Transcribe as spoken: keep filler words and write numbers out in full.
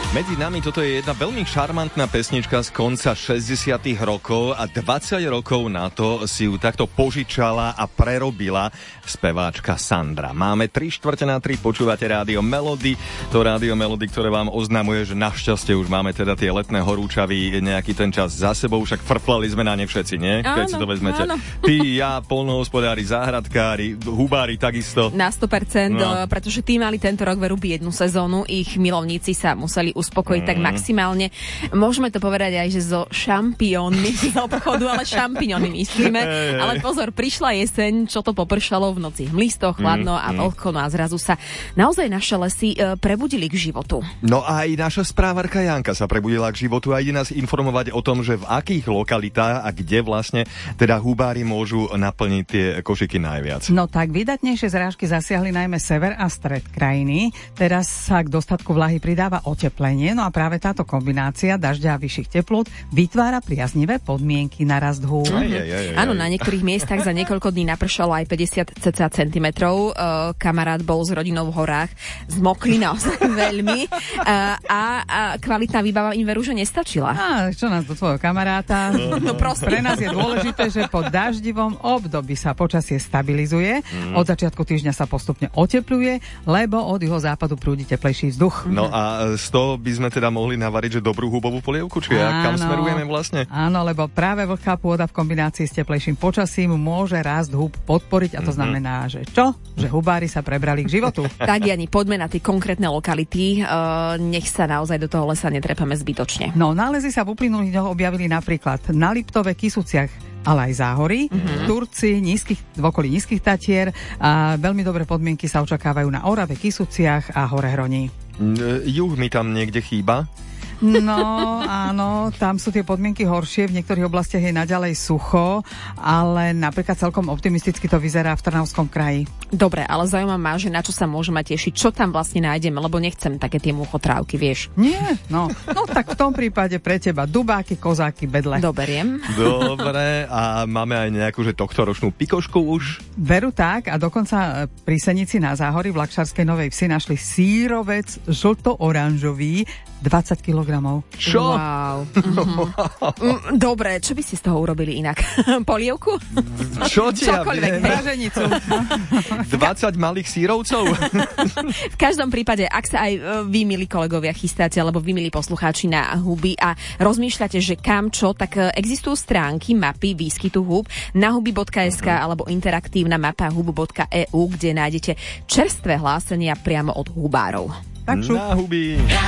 Medzi nami toto je jedna veľmi šarmantná pesnička z konca šesťdesiatych rokov a dvadsať rokov na to si ju takto požičala a prerobila speváčka Sandra. Máme tri štvrte na tri, počúvate Rádio Melody, to Rádio Melody, ktoré vám oznamuje, že našťastie už máme teda tie letné horúčavy nejaký ten čas za sebou, však frflali sme na ne všetci, nie? Áno, keď si to vezmete. Áno. Ty, ja, poľnohospodári, záhradkári, hubári takisto. Na sto percent, No. pretože tí mali tento rok veru jednu sezónu, ich milovníci sa museli uspokojiť mm. tak maximálne. Môžeme to povedať aj, že so šampiónmi z obchodu, ale šampióny myslíme. Hey, hey. Ale pozor, prišla jeseň, čo to popršalo v noci hmlisto, chladno mm, a vlhko, no a zrazu sa naozaj naše lesy e, prebudili k životu. No a aj naša správarka Janka sa prebudila k životu a ide nás informovať o tom, že v akých lokalitách a kde vlastne teda hubári môžu naplniť tie košiky najviac. No tak vydatnejšie zrážky zasiahli najmä sever a stred krajiny. Teraz sa k dostatku vlahy pridáva oteplenie, no a práve táto kombinácia dažďa a vyšších teplôt vytvára priaznivé podmienky na rast húb. Áno, na niektorých miestach za niekoľko dní napršalo aj päťdesiat centimetrov. Uh, kamarát bol s rodinou v horách, zmokli naozaj veľmi uh, a, a kvalitná výbava im veru, že nestačila. Á, čo nás do tvojho kamaráta? No prosím. Pre nás je dôležité, že po daždivom období sa počasie stabilizuje, mm. od začiatku týždňa sa postupne otepľuje, lebo od jeho západu prúdi teplejší vzduch. No a z toho by sme teda mohli navariť, že dobrú hubovú polievku, či ja, kam smerujeme vlastne? Áno, lebo práve vlhká pôda v kombinácii s teplejším počasím môže rast húb podporiť a to mm-hmm. znamená, že čo? Že hubári sa prebrali k životu. Tak, Jani, poďme na tie konkrétne lokality. Uh, nech sa naozaj do toho lesa netrepeme zbytočne. No, nálezy sa v uplynulých dňoch objavili napríklad na Liptove, Kysuciach, ale aj Záhorí, mm-hmm. Turci, nízkych, v okolí Nízkych Tatier a veľmi dobré podmienky sa očakávajú na Orave, Kysuciach a Hore Hroní. Juh mi tam niekde chýba. No, áno, tam sú tie podmienky horšie, v niektorých oblastiach je naďalej sucho, ale napríklad celkom optimisticky to vyzerá v Trnavskom kraji. Dobre, ale zaujíma ma, že na čo sa môžeme tešiť, čo tam vlastne nájdeme, lebo nechcem také tie muchotrávky, vieš. Nie, no, no tak v tom prípade pre teba dubáky, kozáky, bedle. Doberiem. Dobre, a máme aj nejakú, že tohtoročnú pikošku už? Veru tak a dokonca pri Senici na Záhorí v Lakšarskej Novej Vsi našli sírovec žlto-oranžový, dvadsať kilogramov. Čo? Wow. Mm-hmm. Dobre, čo by ste z toho urobili inak? Polievku? Čo ti ja viem? Praženicu. dvadsať malých sírovcov? V každom prípade, ak sa aj vy, milí kolegovia, chystáte, alebo vy, milí poslucháči, na huby a rozmýšľate, že kam čo, tak existujú stránky mapy výskytu húb na huby bodka es ká alebo interaktívna mapa hubu bodka é ú, kde nájdete čerstvé hlásenia priamo od hubárov. Na huby.